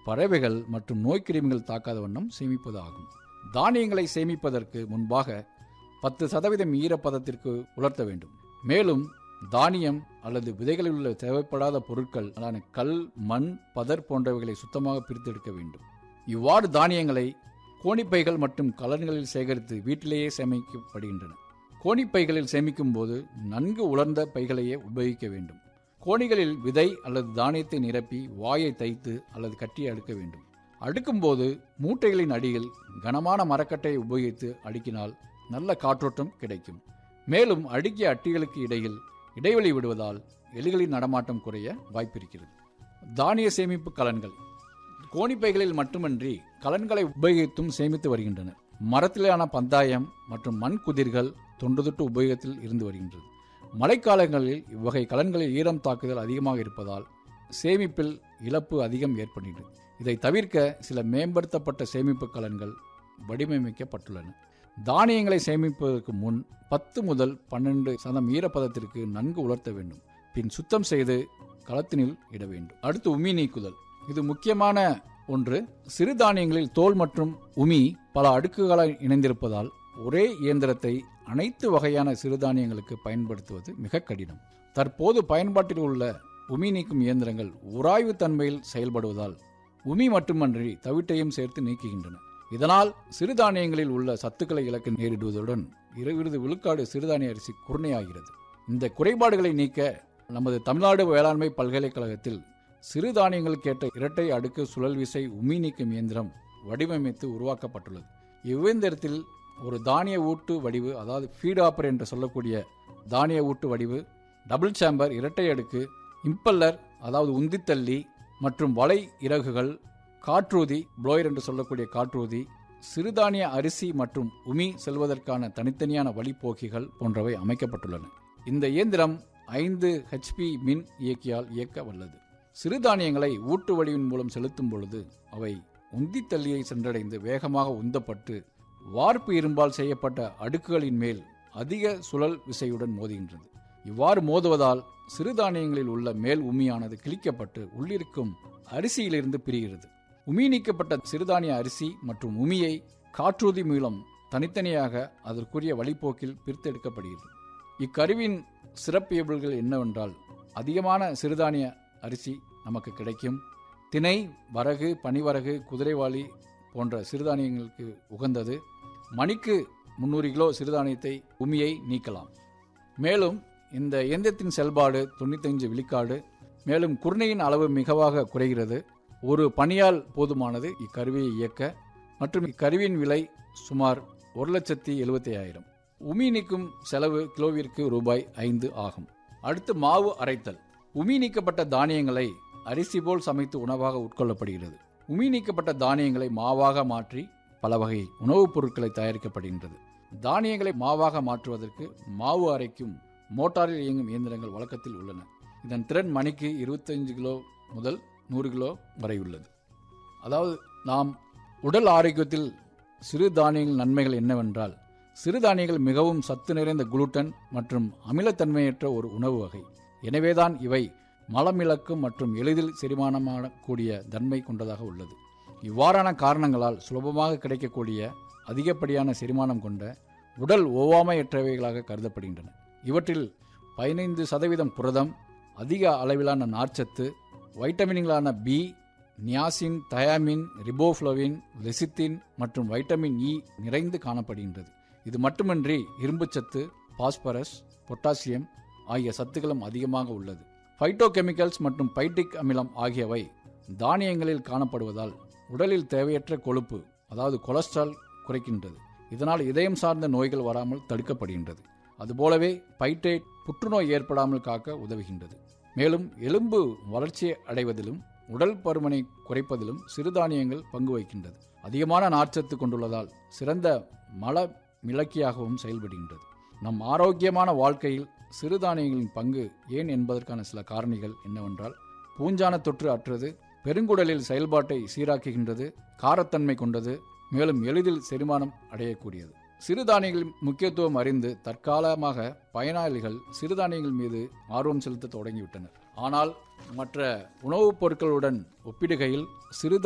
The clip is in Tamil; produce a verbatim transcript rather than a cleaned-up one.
பறவைகள் மற்றும் நோய்க்கிருமிகள் தாக்காத வண்ணம் சேமிப்பது ஆகும். தானியங்களை சேமிப்பதற்கு முன்பாக பத்து சதவீதம் ஈரப்பதத்திற்கு உலர்த்த வேண்டும். மேலும் தானியம் அல்லது விதைகளில் உள்ள தேவைப்படாத பொருட்கள் அதான கல், மண், பதர் போன்றவைகளை சுத்தமாக பிரித்தெடுக்க வேண்டும். இவ்வாறு தானியங்களை கோணிப்பைகள் மற்றும் கலன்களில் சேகரித்து வீட்டிலேயே சேமிக்கப்படுகின்றன. கோணிப்பைகளில் சேமிக்கும் போது நன்கு உலர்ந்த பைகளையே உபயோகிக்க வேண்டும். கோணிகளில் விதை அல்லது தானியத்தை நிரப்பி வாயை தைத்து அல்லது கட்டி அடுக்க வேண்டும். அடுக்கும் போது மூட்டைகளின் அடியில் கனமான மரக்கட்டையை உபயோகித்து அடுக்கினால் நல்ல காற்றோட்டம் கிடைக்கும். மேலும் அடுக்கிய அட்டிகளுக்கு இடையில் இடைவெளி விடுவதால் எலிகளின் நடமாட்டம் குறைய வாய்ப்பிருக்கிறது. தானிய சேமிப்பு கலன்கள் கோணிப்பைகளில் மட்டுமன்றி கலன்களை உபயோகித்தும் சேமித்து வருகின்றனர். மரத்திலான பந்தாயம் மற்றும் மண் குதிர்கள் தொன்று தொட்டு உபயோகத்தில் இருந்து வருகின்றது. மழைக்காலங்களில் இவ்வகை கலன்களில் ஈரம் தாக்குதல் அதிகமாக இருப்பதால் சேமிப்பில் இழப்பு அதிகம் ஏற்படுகிறது. இதை தவிர்க்க சில மேம்படுத்தப்பட்ட சேமிப்பு கலன்கள் வடிவமைக்கப்பட்டுள்ளன. தானியங்களை சேமிப்பதற்கு முன் பத்து முதல் பன்னெண்டு சதம் ஈரப்பதத்திற்கு நன்கு உலர்த்த வேண்டும். பின் சுத்தம் செய்து களத்தினில் இட வேண்டும். அடுத்து உமி நீக்குதல். இது முக்கியமான ஒன்று. சிறுதானியங்களில் தோல் மற்றும் உமி பல அடுக்குகளால் இணைந்திருப்பதால் ஒரே இயந்திரத்தை அனைத்து வகையான சிறுதானியங்களுக்கு பயன்படுத்துவது மிக கடினம். தற்போது பயன்பாட்டில் உள்ள உமி நீக்கும் இயந்திரங்கள் உராய்வு தன்மையில் செயல்படுவதால் உமி மட்டுமன்றி தவிட்டையும் சேர்த்து நீக்குகின்றன. இதனால் சிறுதானியங்களில் உள்ள சத்துக்களை இழக்க நேரிடுவதுடன் இருபது விழுக்காடு சிறுதானிய அரிசி குறையாகிறது. இந்த குறைபாடுகளை நீக்க நமது தமிழ்நாடு வேளாண்மை பல்கலைக்கழகத்தில் சிறுதானியங்களுக்கேற்ற இரட்டை அடுக்கு சுழல் விசை உமி நீக்கும் இயந்திரம் வடிவமைத்து உருவாக்கப்பட்டுள்ளது. இவ்வியந்திரத்தில் ஒரு தானிய ஊட்டு வடிவு, அதாவது ஃபீட் ஆப்பர் என்று சொல்லக்கூடிய தானிய ஊட்டு வடிவு, டபுள் சேம்பர் இரட்டை அடுக்கு, இம்பல்லர் அதாவது உந்தித்தள்ளி மற்றும் வலை இறகுகள், காற்றூதி ப்ளோயர் என்று சொல்லக்கூடிய காற்றூதி, சிறுதானிய அரிசி மற்றும் உமி செல்வதற்கான தனித்தனியான வழிப்போக்கிகள் போன்றவை அமைக்கப்பட்டுள்ளன. இந்த இயந்திரம் ஐந்து ஹெச்பி மின் இயக்கியால் இயக்க வல்லது. சிறுதானியங்களை ஊட்டு வடிவின் மூலம் செலுத்தும் பொழுது அவை உந்தித்தள்ளியை சென்றடைந்து வேகமாக உந்தப்பட்டு வார்ப்பு இரும்பால் செய்யப்பட்ட அடுக்குகளின் மேல் அதிக சுழல் விசையுடன் மோதுகின்றது. இவ்வாறு மோதுவதால் சிறுதானியங்களில் உள்ள மேல் உமியானது கிழிக்கப்பட்டு உள்ளிருக்கும் அரிசியிலிருந்து பிரிகிறது. உமி நீக்கப்பட்ட சிறுதானிய அரிசி மற்றும் உமியை காற்றூதி மூலம் தனித்தனியாக அதற்குரிய வழிப்போக்கில் பிரித்தெடுக்கப்படுகிறது. இக்கருவின் சிறப்பியல்புகள் என்னவென்றால், அதிகமான சிறுதானிய அரிசி நமக்கு கிடைக்கும். திணை, வரகு, பனிவரகு, குதிரைவாளி போன்ற சிறுதானியங்களுக்கு உகந்தது. மணிக்கு முன்னூறு கிலோ சிறுதானியத்தை உமியை நீக்கலாம். மேலும் இந்த இயந்திரத்தின் செயல்பாடு தொண்ணூத்தஞ்சு விழுக்காடு. மேலும் குருணையின் அளவு மிகவாக குறைகிறது. ஒரு பணியால் போதுமானது இக்கருவியை இயக்க. மற்றும் இக்கருவியின் விலை சுமார் ஒரு லட்சத்தி எழுபத்தி ஐயாயிரம். உமி நீக்கும் செலவு கிலோவிற்கு ரூபாய் ஐந்து ஆகும். அடுத்து மாவு அரைத்தல். உமி நீக்கப்பட்ட தானியங்களை அரிசி போல் சமைத்து உணவாக உட்கொள்ளப்படுகிறது. உமி நீக்கப்பட்ட தானியங்களை மாவாக மாற்றி பல வகை உணவுப் பொருட்களை தயாரிக்கப்படுகின்றது. தானியங்களை மாவாக மாற்றுவதற்கு மாவு அரைக்கும் மோட்டாரில் இயங்கும் இயந்திரங்கள் வழக்கத்தில் உள்ளன. இதன் திறன் மணிக்கு இருபத்தஞ்சு கிலோ முதல் நூறு கிலோ வரை உள்ளது. அதாவது நாம் உடல் ஆரோக்கியத்தில் சிறுதானியங்கள் நன்மைகள் என்னவென்றால், சிறுதானியங்கள் மிகவும் சத்து நிறைந்த குளுட்டன் மற்றும் அமிலத்தன்மையற்ற ஒரு உணவு வகை. எனவேதான் இவை மலமிளக்கும் மற்றும் எளிதில் செரிமானமாகக்கூடிய தன்மை கொண்டதாக உள்ளது. இவ்வாறான காரணங்களால் சுலபமாக கிடைக்கக்கூடிய அதிகப்படியான செரிமானம் கொண்ட உடல் ஒவ்வாமையற்றவைகளாக கருதப்படுகின்றன. இவற்றில் பதினைந்து சதவீதம் புரதம், அதிக அளவிலான நார்ச்சத்து, வைட்டமின்களான B, niacin, thiamine, riboflavin, lecithin மற்றும் வைட்டமின் இ நிறைந்து காணப்படுகின்றது. இது மட்டுமின்றி இரும்புச்சத்து, பாஸ்பரஸ், பொட்டாசியம் ஆகிய சத்துக்களும் அதிகமாக உள்ளது. பைட்டோகெமிக்கல்ஸ் மற்றும் பைட்டிக் அமிலம் ஆகியவை தானியங்களில் காணப்படுவதால் உடலில் தேவையற்ற கொழுப்பு, அதாவது கொலஸ்ட்ரால் குறைக்கின்றது. இதனால் இதயம் சார்ந்த நோய்கள் வராமல் தடுக்கப்படுகின்றது. அதுபோலவே பைட்டேட் புற்றுநோய் ஏற்படாமல் காக்க உதவுகின்றது. மேலும் எலும்பு வளர்ச்சி அடைவதிலும் உடல் பருமனை குறைப்பதிலும் சிறுதானியங்கள் பங்கு வகிக்கின்றது. அதிகமான நார்ச்சத்து கொண்டுள்ளதால் சிறந்த மல மிளக்கியாகவும் செயல்படுகின்றது. நம் ஆரோக்கியமான வாழ்க்கையில் சிறுதானியங்களின் பங்கு ஏன் என்பதற்கான சில காரணிகள் என்னவென்றால், பூஞ்சான தொற்று அற்றது, பெருங்குடலில் செயல்பாட்டை சீராக்குகின்றது, காரத்தன்மை கொண்டது, மேலும் எளிதில் செரிமானம் அடையக்கூடியது. சிறுதானியங்களின் முக்கியத்துவம் அறிந்து தற்காலமாக பயனாளிகள் சிறுதானியங்கள் மீது ஆர்வம் செலுத்த தொடங்கிவிட்டனர். ஆனால் மற்ற உணவுப் பொருட்களுடன் ஒப்பிடுகையில் சிறுதானிய